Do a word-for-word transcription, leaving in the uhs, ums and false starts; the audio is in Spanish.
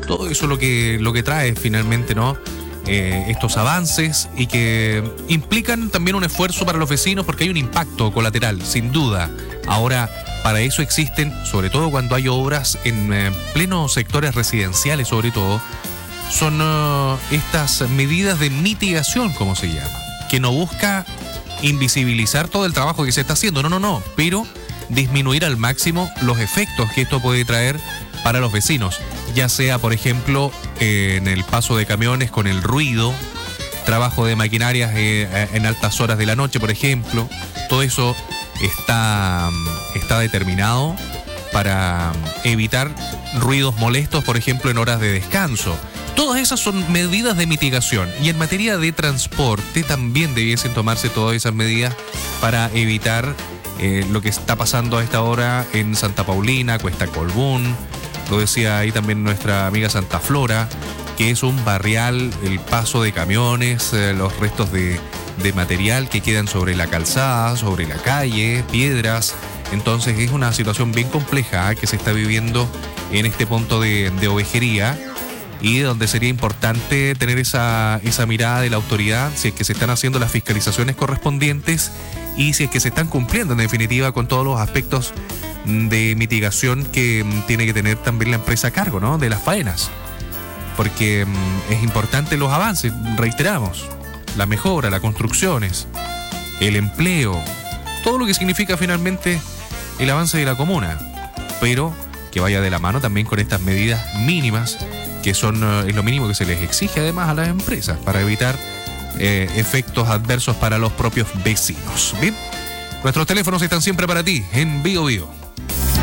Todo eso es lo que, lo que trae finalmente, ¿no? Eh, estos avances y que implican también un esfuerzo para los vecinos porque hay un impacto colateral, sin duda. Ahora, para eso existen, sobre todo cuando hay obras en eh, plenos sectores residenciales, sobre todo, son uh, estas medidas de mitigación, como se llama, que no busca invisibilizar todo el trabajo que se está haciendo, no, no, no, pero disminuir al máximo los efectos que esto puede traer para los vecinos, ya sea, por ejemplo, eh, en el paso de camiones con el ruido, trabajo de maquinarias eh, en altas horas de la noche, por ejemplo. Todo eso está, está determinado para evitar ruidos molestos, por ejemplo, en horas de descanso. Todas esas son medidas de mitigación. Y en materia de transporte también debiesen tomarse todas esas medidas para evitar eh, lo que está pasando a esta hora en Santa Paulina, Cuesta Colbún. Lo decía ahí también nuestra amiga Santa Flora, que es un barrial, el paso de camiones, eh, los restos de, de material que quedan sobre la calzada, sobre la calle, piedras. Entonces es una situación bien compleja, ¿eh? que se está viviendo en este punto de, de ovejería, y donde sería importante tener esa, esa mirada de la autoridad, si es que se están haciendo las fiscalizaciones correspondientes y si es que se están cumpliendo en definitiva con todos los aspectos de mitigación que tiene que tener también la empresa a cargo, ¿no? De las faenas. Porque es importante los avances, reiteramos, la mejora, las construcciones, el empleo, todo lo que significa finalmente el avance de la comuna, pero que vaya de la mano también con estas medidas mínimas que son uh, es lo mínimo que se les exige además a las empresas para evitar eh, efectos adversos para los propios vecinos. Bien, nuestros teléfonos están siempre para ti en Bio Bio.